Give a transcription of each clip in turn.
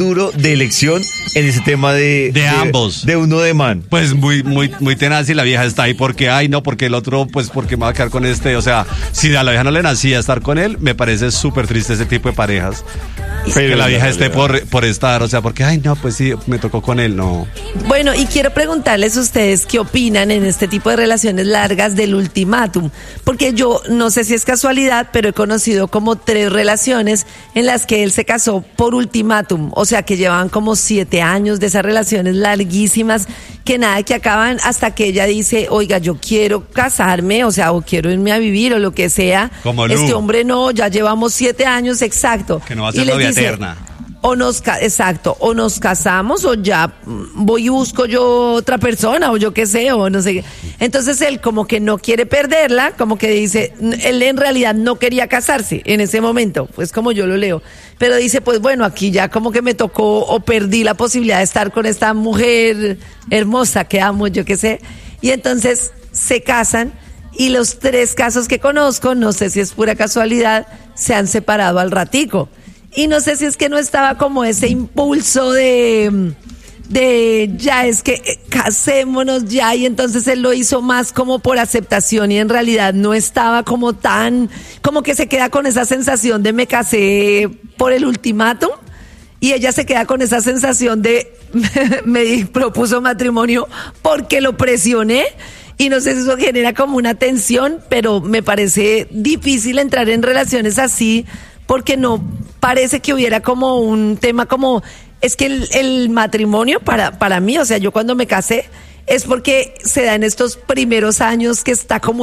duro de elección en ese tema de ambos. De uno de man. Pues muy tenaz, y la vieja está ahí porque, porque el otro, pues porque me va a quedar con este. O sea, si a la vieja no le nacía estar con él, me parece súper triste ese tipo de parejas. Pero que la vieja esté por estar, o sea, porque, pues sí, me tocó con él, no. Bueno, y quiero preguntarles a ustedes qué opinan en este tipo de relaciones largas del ultimátum, porque yo no sé si es casualidad, pero he conocido como 3 relaciones en las que él se casó por ultimátum, o sea, que llevaban como 7 años de esas relaciones larguísimas, que nada, que acaban hasta que ella dice, oiga, yo quiero casarme, o sea, o quiero irme a vivir o lo que sea. Como Lu. Este hombre no, ya llevamos 7 años, exacto. Que no va a ser novia eterna. O nos casamos o ya voy y busco yo otra persona o yo qué sé, o no sé qué. Entonces él como que no quiere perderla, como que dice, él en realidad no quería casarse en ese momento, pues como yo lo leo, pero dice, pues bueno, aquí ya como que me tocó o perdí la posibilidad de estar con esta mujer hermosa que amo, yo qué sé, y entonces se casan. Y los 3 casos que conozco, no sé si es pura casualidad, se han separado al ratico. Y no sé si es que no estaba como ese impulso de ya es que casémonos ya, y entonces él lo hizo más como por aceptación y en realidad no estaba como tan, como que se queda con esa sensación de me casé por el ultimátum, y ella se queda con esa sensación de me propuso matrimonio porque lo presioné. Y no sé si eso genera como una tensión, pero me parece difícil entrar en relaciones así, porque no parece que hubiera como un tema como, es que el matrimonio para mí, o sea, yo cuando me casé, es porque se da en estos primeros años que está como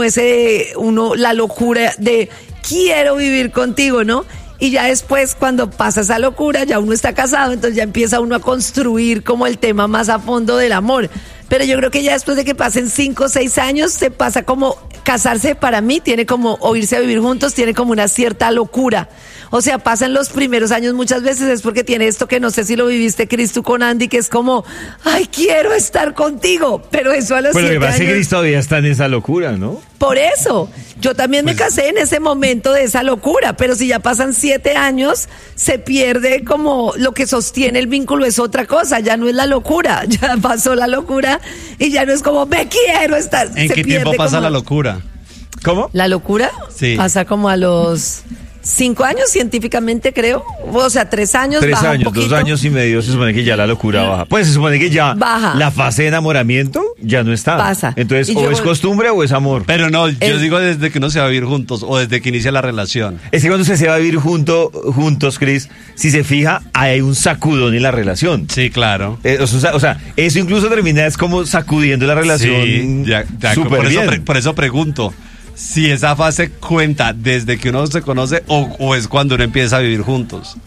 la locura de quiero vivir contigo, ¿no? Y ya después, cuando pasa esa locura, ya uno está casado, entonces ya empieza uno a construir como el tema más a fondo del amor. Pero yo creo que ya después de que pasen 5 o 6 años, se pasa como, casarse para mí tiene como, o irse a vivir juntos, tiene como una cierta locura. O sea, pasan los primeros años muchas veces, es porque tiene esto que no sé si lo viviste, Cris, tú con Andy, que es como, ay, quiero estar contigo, pero eso a los 7 años. Pero me parece que Cris todavía está en esa locura, ¿no? Por eso, yo también me casé en ese momento de esa locura, pero si ya pasan 7 años, se pierde como lo que sostiene el vínculo, es otra cosa, ya no es la locura, ya pasó la locura y ya no es como, me quiero estar. ¿En qué tiempo pasa la locura? ¿Cómo? ¿La locura? Sí. Pasa como a los 5 años científicamente, creo. O sea, 3 años. 3 baja años, un poquito. 2 años y medio se supone que ya la locura baja. Pues se supone que ya baja. La fase de enamoramiento ya no está. Pasa. Entonces, o es costumbre o es amor. Pero no, yo digo desde que no se va a vivir juntos o desde que inicia la relación. Es que cuando se va a vivir juntos, Cris, si se fija, hay un sacudón en la relación. Sí, claro. O sea, eso incluso termina es como sacudiendo la relación. Sí, ya, súper bien. Por eso pregunto. Si esa fase cuenta desde que uno se conoce o es cuando uno empieza a vivir juntos.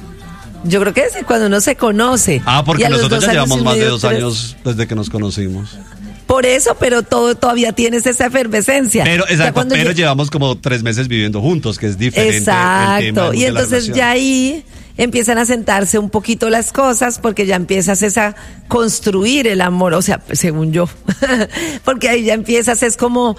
Yo creo que es cuando uno se conoce. Porque nosotros ya llevamos más de 2 3 años desde que nos conocimos. Por eso, pero todavía tienes esa efervescencia. Pero exacto, pero llevamos como 3 meses viviendo juntos, que es diferente. Exacto, el tema y entonces ya ahí empiezan a sentarse un poquito las cosas, porque ya empiezas a construir el amor, o sea, según yo, porque ahí ya empiezas, es como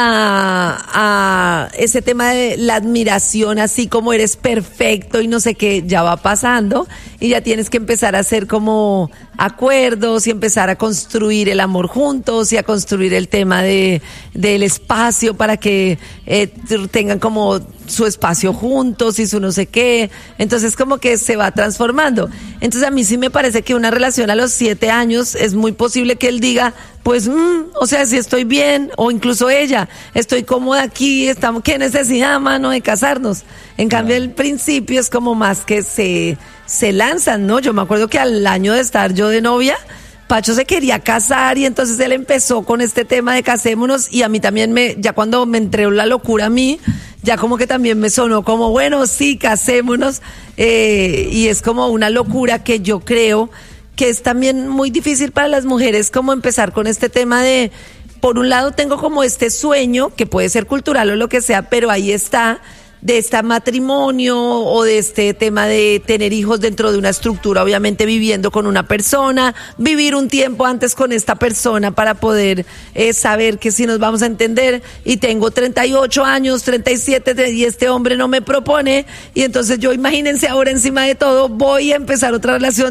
a ese tema de la admiración, así como eres perfecto y no sé qué, ya va pasando, y ya tienes que empezar a hacer como acuerdos y empezar a construir el amor juntos y a construir el tema del espacio para que tengan como su espacio juntos y su no sé qué. Entonces como que se va transformando. Entonces a mí sí me parece que una relación a los 7 años es muy posible que él diga, pues, o sea, si estoy bien, o incluso ella, estoy cómoda aquí, estamos, qué necesidad, mano, de casarnos. En cambio, el principio es como más que se lanzan, ¿no? Yo me acuerdo que al año de estar yo de novia, Pacho se quería casar y entonces él empezó con este tema de casémonos, y a mí también ya cuando me entró la locura a mí, ya como que también me sonó como, bueno, sí, casémonos, y es como una locura que yo creo que es también muy difícil para las mujeres como empezar con este tema de, por un lado tengo como este sueño, que puede ser cultural o lo que sea, pero ahí está, de este matrimonio o de este tema de tener hijos dentro de una estructura, obviamente viviendo con una persona, vivir un tiempo antes con esta persona para poder saber que si nos vamos a entender, y tengo 38 años, 37 y este hombre no me propone, y entonces yo, imagínense ahora encima de todo, voy a empezar otra relación